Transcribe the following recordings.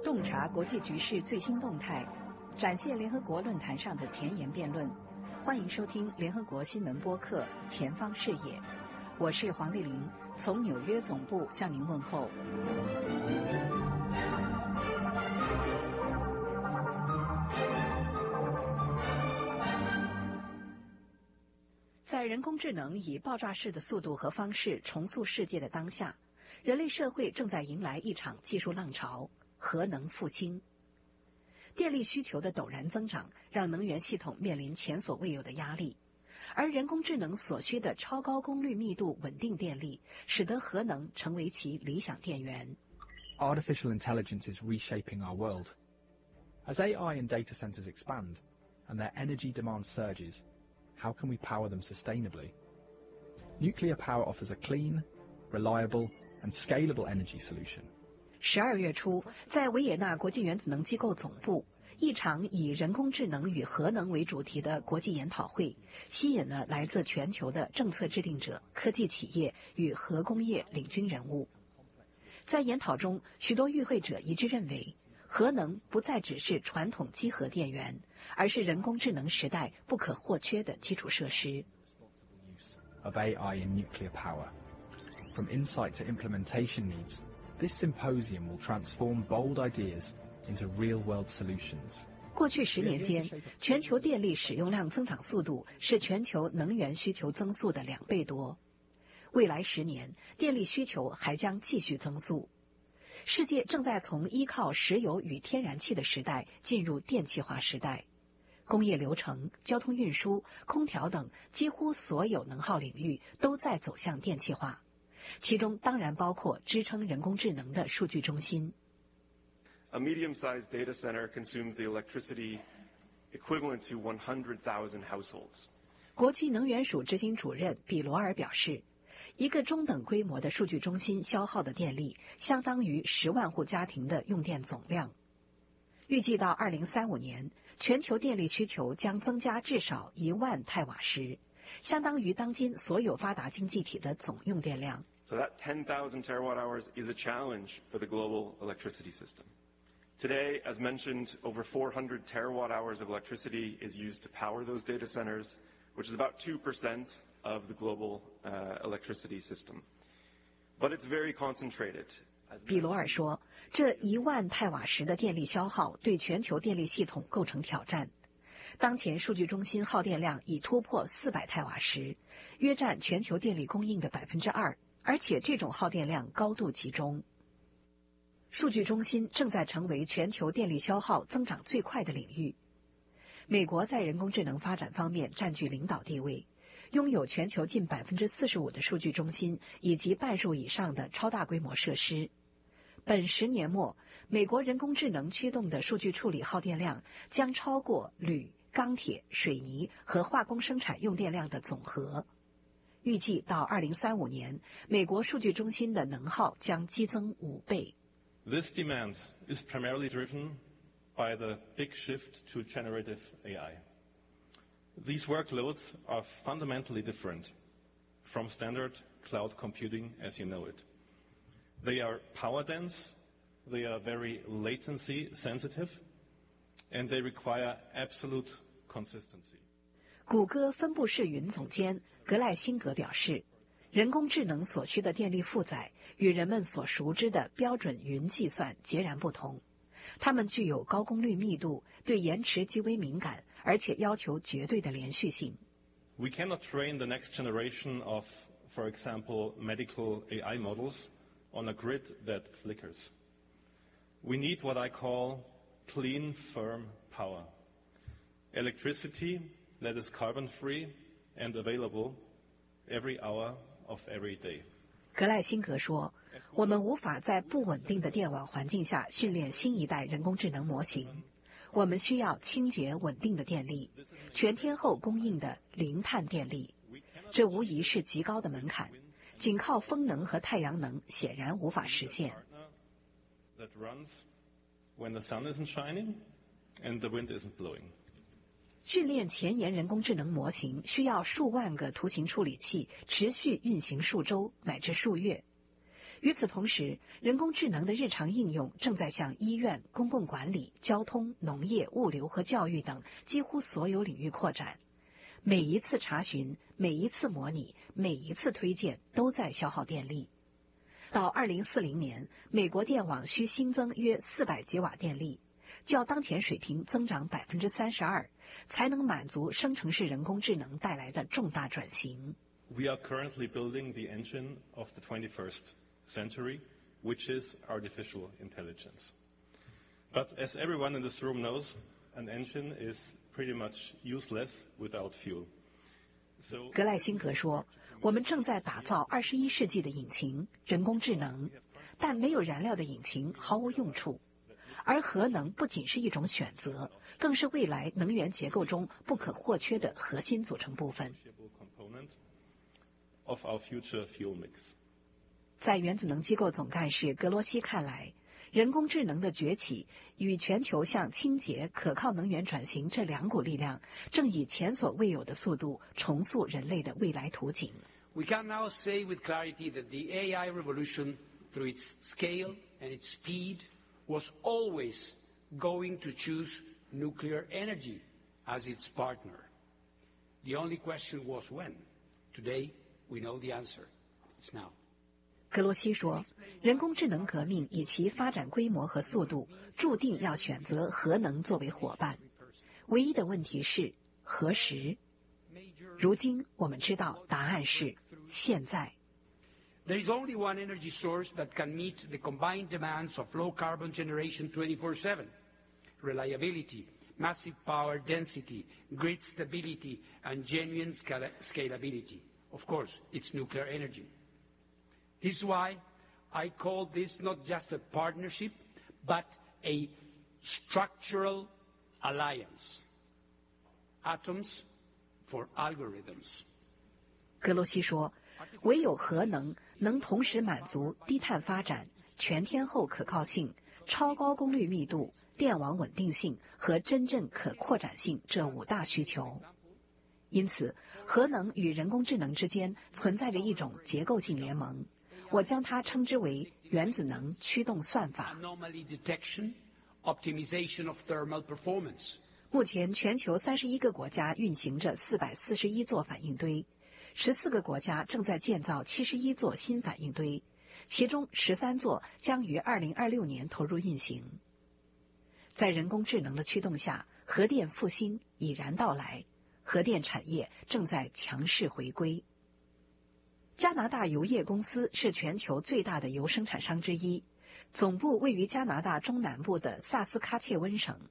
洞察国际局势最新动态，展现联合国论坛上的前沿辩论。欢迎收听联合国新闻播客《前方视野》，我是黄丽玲，从纽约总部向您问候。在人工智能以爆炸式的速度和方式重塑世界的当下，人类社会正在迎来一场技术浪潮——核能复兴。电力需求的陡然增长，让能源系统面临前所未有的压力，而人工智能所需的超高功率密度稳定电力，使得核能成为其理想电源。 Artificial intelligence is reshaping our world. As AI and data centers expand, and their energy demand surges, how can we power them sustainably? Nuclear power offers a clean, reliable, and scalable energy solution. 12月初，在维也纳国际原子能机构总部，一场以人工智能与核能为主题的国际研讨会，吸引了来自全球的政策制定者、科技企业与核工业领军人物。在研讨中，许多与会者一致认为，核能不再只是传统机核电源，而是人工智能时代不可或缺的基础设施。 Of AI in nuclear power. From insight to implementation needs, this symposium will transform bold ideas into real-world solutions. 过去10年间，全球电力使用量增长速度是全球能源需求增速的2倍多。未来10年，电力需求还将继续增速。世界正在从依靠石油与天然气的时代进入电气化时代。工业流程、交通运输、空调等几乎所有能耗领域都在走向电气化。其中当然包括支撑人工智能的数据中心。 A medium-sized data center consumes the electricity equivalent to 100,000 households. 国际能源署执行主任比罗尔表示，一个中等规模的数据中心消耗的电力相当于10万户家庭的用电总量。预计到2035年，全球电力需求将增加至少1万太瓦时，相当于当今所有发达经济体的总用电量。 So that 10,000 terawatt hours is a challenge for the global electricity system. Today, as mentioned, over 400 terawatt hours of electricity is used to power those data centers, which is about 2% of the global electricity system. But it's very concentrated. 比罗尔说，这1万太瓦时的电力消耗对全球电力系统构成挑战。当前数据中心耗电量已突破400太瓦时，约占全球电力供应的2%，而且这种耗电量高度集中。数据中心正在成为全球电力消耗增长最快的领域。美国在人工智能发展方面占据领导地位，拥有全球近45%的数据中心以及半数以上的超大规模设施。本10年末，美国人工智能驱动的数据处理耗电量将超过铝、钢铁、水泥和化工生产用电量的总和。预计到2035年，美国数据中心的能耗将激增5倍。 This demand is primarily driven by the big shift to generative AI. These workloads are fundamentally different from standard cloud computing as you know it. They are power dense, they are very latency sensitive, and they require absolute consistency. 谷歌分布式云总监格赖辛格表示，人工智能所需的电力负载与人们所熟知的标准云计算截然不同，它们具有高功率密度，对延迟极为敏感，而且要求绝对的连续性。 We cannot train the next generation of, for example, medical AI models on a grid that flickers. We need what I call clean, firm power. Electricity that is carbon-free and available every hour of every day. 格赖辛格说，我们无法在不稳定的电网环境下训练新一代人工智能模型。我们需要清洁稳定的电力，全天候供应的零碳电力。这无疑是极高的门槛，仅靠风能和太阳能显然无法实现。 That runs when the sun isn't shining and the wind isn't blowing. 训练前沿人工智能模型需要数万个图形处理器持续运行数周乃至数月。 与此同时，人工智能的日常应用正在向医院、公共管理、交通、农业、物流和教育等几乎所有领域扩展。每一次查询、每一次模拟、每一次推荐都在消耗电力。到2040年，美国电网需新增约400吉瓦电力，较当前水平增长32%，才能满足生成式人工智能带来的重大转型。 We are currently building the engine of the 21st century, which is artificial intelligence. But as everyone in this room knows, an engine is pretty much useless without fuel. 格赖辛格说，我们正在打造21世纪的引擎，人工智能，但没有燃料的引擎毫无用处。而核能不仅是一种选择，更是未来能源结构中不可或缺的核心组成部分。在原子能机构总干事格罗西看来，人工智能的崛起与全球向清洁、可靠能源转型这两股力量，正以前所未有的速度重塑人类的未来图景。 We can now say with clarity that the AI revolution, through its scale and its speed, was always going to choose nuclear energy as its partner. The only question was when. Today, we know the answer. It's now. 格罗西说，人工智能革命以其发展规模和速度，注定要选择核能作为伙伴。唯一的问题是何时？如今我们知道答案是现在。 There is only one energy source that can meet the combined demands of low-carbon generation 24/7. Reliability, massive power density, grid stability, and genuine scalability. Of course, it's nuclear energy. This is why I call this not just a partnership, but a structural alliance. Atoms for algorithms. 格罗西说，唯有核能能同时满足低碳发展、全天候可靠性、超高功率密度、电网稳定性和真正可扩展性这5大需求。因此，核能与人工智能之间存在着一种结构性联盟，我将它称之为原子能驱动算法。目前，全球31个国家运行着441座反应堆，14个国家正在建造71座新反应堆，其中13座将于2026年投入运行。在人工智能的驱动下，核电复兴已然到来，核电产业正在强势回归。加拿大油业公司是全球最大的油生产商之一，总部位于加拿大中南部的萨斯喀切温省。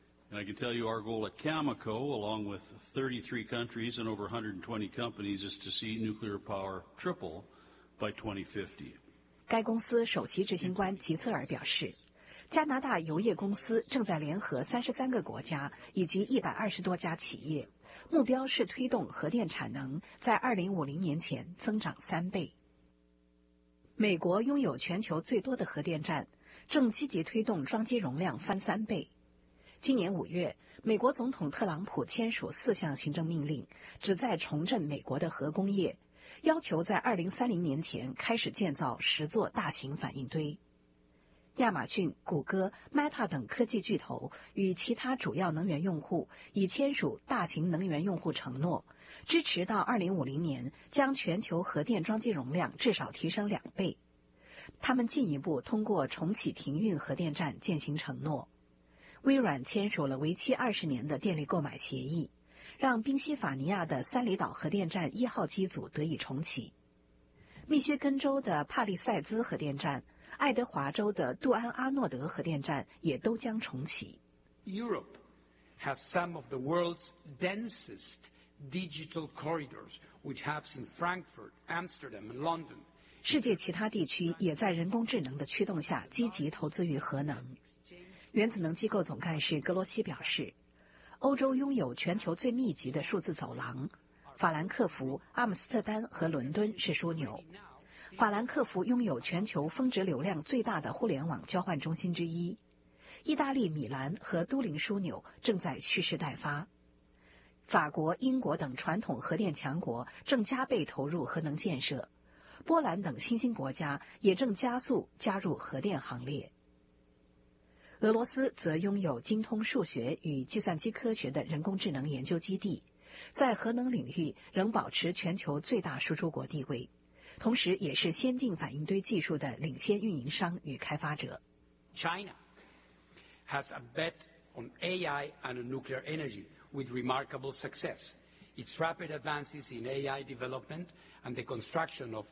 I can tell you our goal at Cameco, along with 33 countries and over 120 companies, is to see nuclear power triple by 2050. 该公司首席执行官吉策尔表示，加拿大油业公司正在联合33个国家以及120多家企业，目标是推动核电产能在2050年前增长3倍。美国拥有全球最多的核电站，正积极推动装机容量翻3倍。今年5月，美国总统特朗普签署4项行政命令，旨在重振美国的核工业，要求在2030年前开始建造10座大型反应堆。亚马逊、谷歌、Meta 等科技巨头与其他主要能源用户已签署大型能源用户承诺，支持到2050年将全球核电装机容量至少提升2倍。他们进一步通过重启停运核电站践行承诺。微软签署了为期20年的电力购买协议，让宾夕法尼亚的三里岛核电站1号机组得以重启。密歇根州的帕利塞兹核电站、爱德华州的杜安阿诺德核电站也都将重启。 Europe has some of the world's densest digital corridors, which hubs in Frankfurt, Amsterdam, and London. 世界其他地区也在人工智能的驱动下积极投资于核能。原子能机构总干事格罗西表示，欧洲拥有全球最密集的数字走廊，法兰克福、阿姆斯特丹和伦敦是枢纽。法兰克福拥有全球峰值流量最大的互联网交换中心之一。意大利米兰和都灵枢纽正在蓄势待发。法国、英国等传统核电强国正加倍投入核能建设。 波兰等新兴国家也正加速加入核电行列。俄罗斯则拥有精通数学与计算机科学的人工智能研究基地，在核能领域仍保持全球最大输出国地位，同时也是先进反应堆技术的领先运营商与开发者。 China has a bet on AI and on nuclear energy with remarkable success. Its rapid advances in AI development and the construction of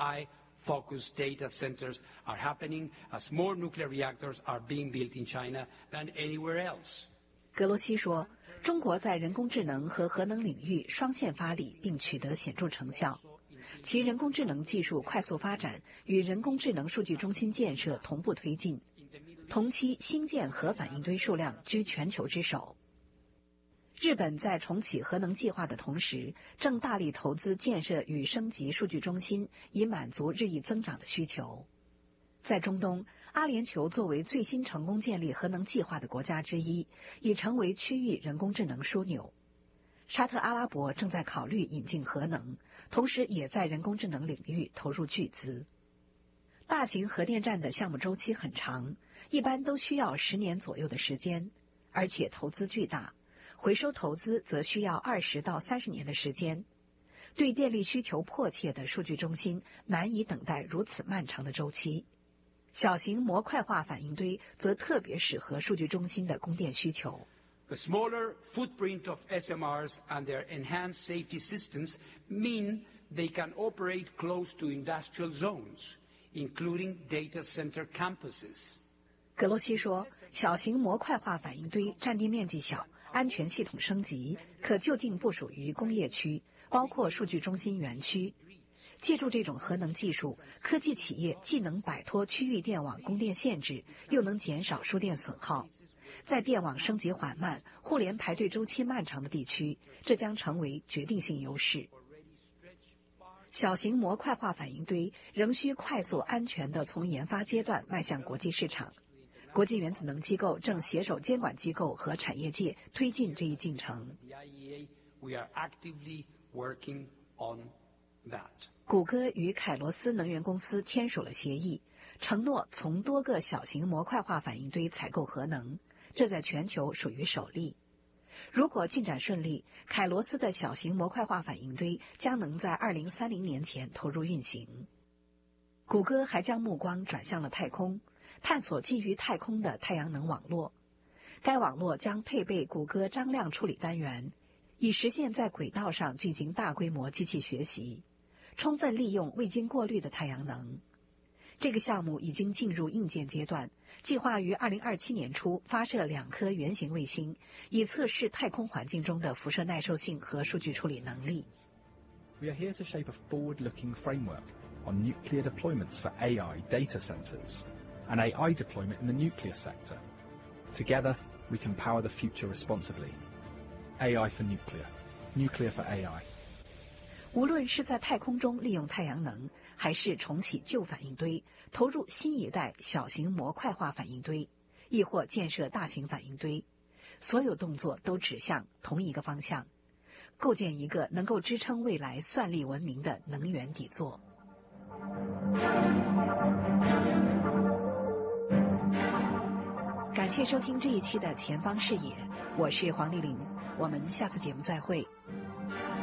AI-focused data centers are happening as more nuclear reactors are being built in China than anywhere else. 格罗西说，中国在人工智能和核能领域双线发力，并取得显著成效。其人工智能技术快速发展，与人工智能数据中心建设同步推进。同期新建核反应堆数量居全球之首。日本在重启核能计划的同时，正大力投资建设与升级数据中心，以满足日益增长的需求。在中东，阿联酋作为最新成功建立核能计划的国家之一，已成为区域人工智能枢纽。沙特阿拉伯正在考虑引进核能，同时也在人工智能领域投入巨资。大型核电站的项目周期很长，一般都需要10年左右的时间，而且投资巨大，回收投资则需要20到30年的时间。对电力需求迫切的数据中心难以等待如此漫长的周期。小型模块化反应堆则特别适合数据中心的供电需求。 The smaller footprint of SMRs and their enhanced safety systems mean they can operate close to industrial zones, including data center campuses. 格罗西说，小型模块化反应堆占地面积小，安全系统升级，可就近部署于工业区，包括数据中心园区。借助这种核能技术，科技企业既能摆脱区域电网供电限制，又能减少输电损耗。在电网升级缓慢、互联排队周期漫长的地区，这将成为决定性优势。小型模块化反应堆仍需快速、安全地从研发阶段迈向国际市场。国际原子能机构正携手监管机构和产业界推进这一进程。谷歌与凯罗斯能源公司签署了协议，承诺从多个小型模块化反应堆采购核能，这在全球属于首例。如果进展顺利，凯罗斯的小型模块化反应堆将能在2030年前投入运行。谷歌还将目光转向了太空，探索基于太空的太阳能网络。该网络将配备谷歌张量处理单元，以实现在轨道上进行大规模机器学习，充分利用未经过滤的太阳能。这个项目已经进入硬件阶段，计划于2027年初发射2颗原型卫星，以测试太空环境中的辐射耐受性和数据处理能力。 We are here to shape a forward-looking framework on nuclear deployments for AI data centers and AI deployment in the nuclear sector. Together, we can power the future responsibly. AI for nuclear, nuclear for AI. 无论是在太空中利用太阳能，还是重启旧反应堆，投入新一代小型模块化反应堆，亦或建设大型反应堆，所有动作都指向同一个方向，构建一个能够支撑未来算力文明的能源底座。感谢收听这一期的前方视野，我是黄丽玲，我们下次节目再会。